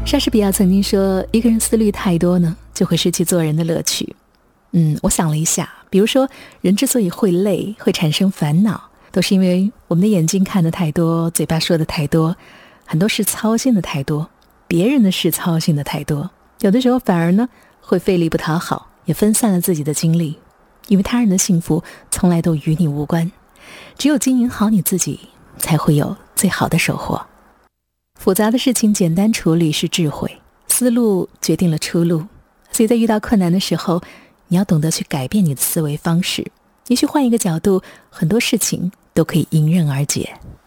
莎士比亚曾经说，一个人思虑太多呢，就会失去做人的乐趣。我想了一下，比如说人之所以会累，会产生烦恼，都是因为我们的眼睛看得太多，嘴巴说的太多，很多事操心的太多，别人的事操心的太多，有的时候反而呢会费力不讨好，也分散了自己的精力。因为他人的幸福从来都与你无关，只有经营好你自己，才会有最好的收获。复杂的事情简单处理是智慧，思路决定了出路。所以在遇到困难的时候，你要懂得去改变你的思维方式，也许换一个角度，很多事情都可以迎刃而解。